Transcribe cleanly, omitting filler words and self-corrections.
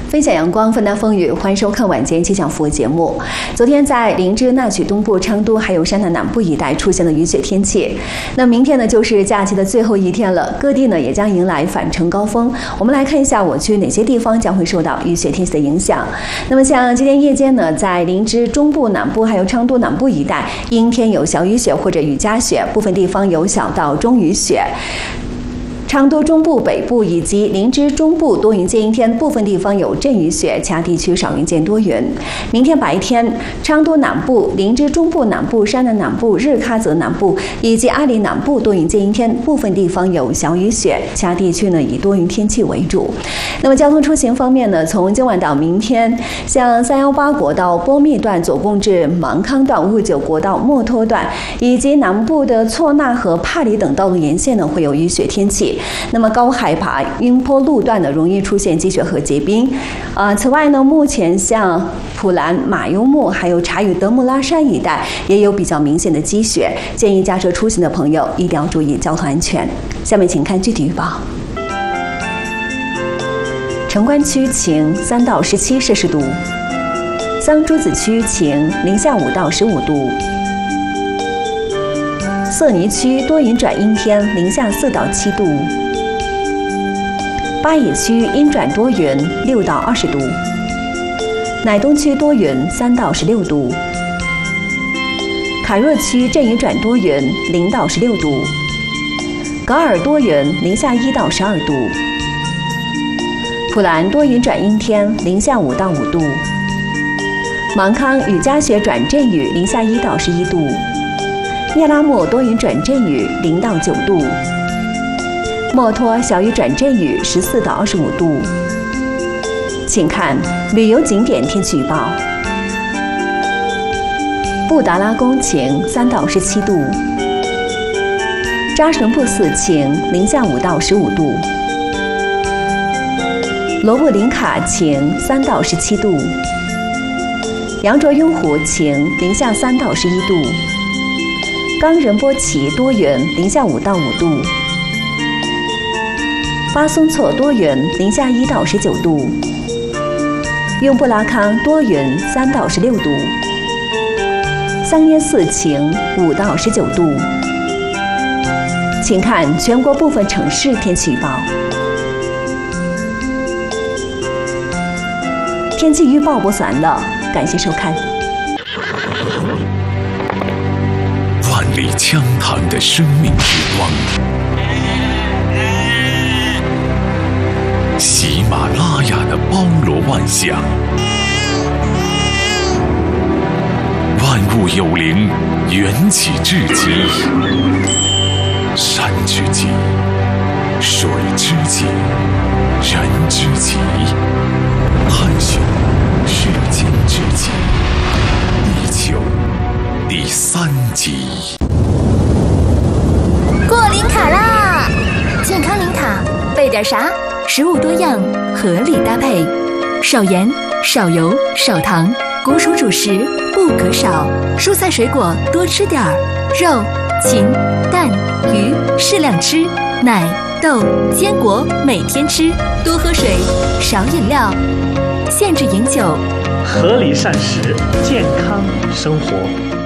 分享阳光，分担风雨，欢迎收看晚间气象服务节目。昨天在林芝、那曲东部、昌都还有山南南部一带出现了雨雪天气。那明天呢，就是假期的最后一天了，各地呢也将迎来返程高峰。我们来看一下我区哪些地方将会受到雨雪天气的影响。那么像今天夜间呢，在林芝中部、南部还有昌都南部一带，阴天有小雨雪或者雨夹雪，部分地方有小到中雨雪。昌都中部、北部以及林芝中部多云见阴天，部分地方有阵雨雪，其他地区少云见多云。明天白天，昌都南部、林芝中部南部、山南南部、日喀则南部以及阿里南部多云见阴天，部分地方有小雨雪，其他地区呢以多云天气为主。那么交通出行方面呢，从今晚到明天，像318国道波密段左贡至芒康段、559国道墨脱段以及南部的错那和帕里等道路沿线呢会有雨雪天气。那么高海拔阴坡路段呢，容易出现积雪和结冰。此外呢，目前像普兰、马优木还有察隅德木拉山一带也有比较明显的积雪，建议驾车出行的朋友一定要注意交通安全。下面请看具体预报。城关区晴，3到17摄氏度；桑珠子区晴，零下5到15度；色尼区多云转阴天，零下4到7度；巴以区阴转多云，6到20度；乃东区多云，3到16度；卡若区阵雨转多云，0到16度；噶尔多云，零下1到12度；普兰多云转阴天，零下5到5度；芒康雨夹雪转阵雨，零下1到11度；聂拉木多云转阵雨，0到9度；墨脱小雨转阵雨，14到25度。请看旅游景点天气预报：布达拉宫晴，3到17度；扎什伦布寺晴，零下5到15度；罗布林卡晴，3到17度；羊卓雍湖晴，零下3到11度；冈仁波齐多云，零下5到5度；巴松措多云，零下1到19度；雍布拉康多云，3到16度；桑耶寺晴，5到19度。请看全国部分城市天气预报。天气预报播送完了，感谢收看。 万里江塘的生命之光，喜马拉雅的包罗万象，万物有灵，缘起至极，山之极，水之极，人之极，探寻世间之极，地球第3集。 过林卡啦！健康林卡，备点啥？食物多样，合理搭配，少盐、少油、少糖，谷薯主食不可少，蔬菜水果多吃点儿，肉、禽、蛋、鱼适量吃，奶、豆、坚果每天吃，多喝水，少饮料，限制饮酒， 合理膳食，健康生活。